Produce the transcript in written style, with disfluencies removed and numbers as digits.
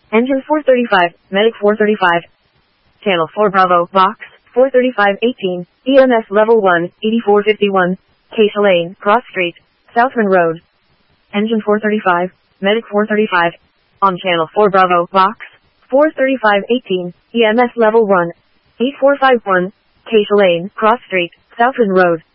Engine 435, Medic 435. Channel 4 Bravo, Box, 43518, EMS Level 1, 8451, Keisha Lane, Cross Street, Southern Road. Engine 435, Medic 435. On Channel 4 Bravo, Box, 43518, EMS Level 1, 8451, Keisha Lane, Cross Street, Southern Road.